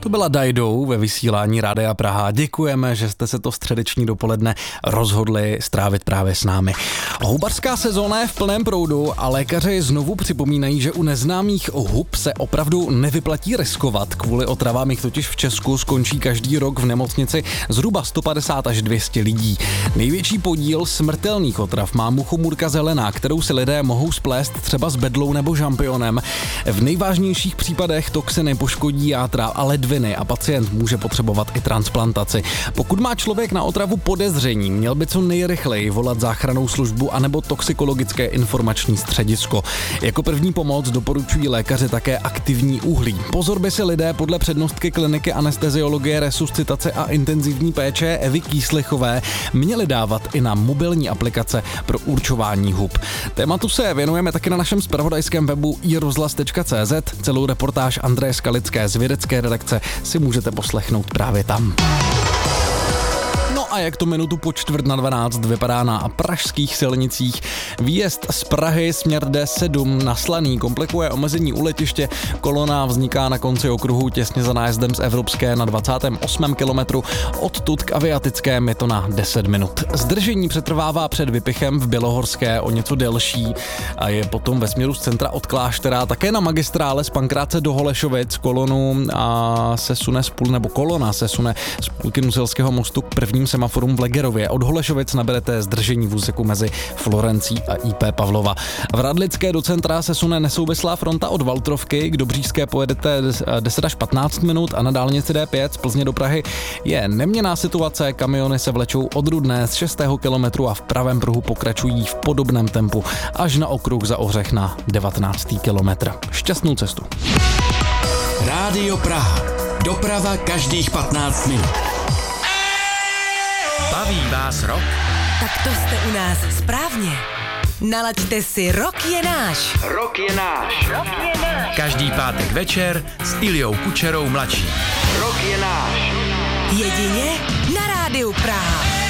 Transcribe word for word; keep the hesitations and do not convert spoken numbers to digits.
To byla Dajdou ve vysílání Rádia Praha. Děkujeme, že jste se to středeční dopoledne rozhodli strávit právě s námi. Houbařská sezóna je v plném proudu a lékaři znovu připomínají, že u neznámých hub se opravdu nevyplatí riskovat. Kvůli otravám jich totiž v Česku skončí každý rok v nemocnici zhruba sto padesát až dvě stě lidí. Největší podíl smrtelných otrav má muchomůrka zelená, kterou si lidé mohou splést třeba s bedlou nebo žampionem. V nejvážnějších případech toxiny poškodí játra a ledviny a pacient může potřebovat i transplantaci. Pokud má člověk na otravu podezření, měl by co nejrychleji volat záchrannou službu anebo toxikologické informační středisko. Jako první pomoc doporučují lékaři také aktivní uhlí. Pozor by si lidé podle přednostky kliniky anesteziologie, resuscitace a intenzivní péče Evy Kýslichové měli dávat i na mobilní aplikace pro určování hub. Tématu se věnujeme taky na našem zpravodajském webu i rozhlas tečka cé zet. Celou reportáž Andreje Skalické z vědecké redakce si můžete poslechnout právě tam. No a jak to minutu po čtvrt na dvanáct vypadá na pražských silnicích. Výjezd z Prahy směr D sedm na Slaný komplikuje omezení u letiště. Kolona vzniká na konci okruhu těsně za nájezdem z Evropské na dvacátém osmém kilometru. Odtud k Aviatickém je to na deset minut. Zdržení přetrvává před Vypichem v Bělohorské o něco delší a je potom ve směru z centra od Kláštera. Také na magistrále z Pankráce do Holešovic kolonu a se sune z půl, nebo kolona se sune z půlky Nuselského mostu k prvním semaforům v Legerově. Od Holešovic naberete zdržení v úseku mezi Florencí a I P Pavlova. V Radlické do centra se sune nesouvislá fronta od Valtrovky, k Dobříšské pojedete deset až patnáct minut a na dálnici D pět z Plzně do Prahy je neměnná situace, kamiony se vlečou od Rudné z šestého kilometru a v pravém pruhu pokračují v podobném tempu až na okruh za Ohřech na devatenáctý kilometr. Šťastnou cestu. Rádio Praha. Doprava každých patnáct minut. Baví vás rock? Tak to jste u nás správně. Nalaďte si Rock je náš. Rock je náš. Rock je náš. Každý pátek večer s Iljou Kučerou mladší. Rock je náš. Jedině na Rádiu Praha.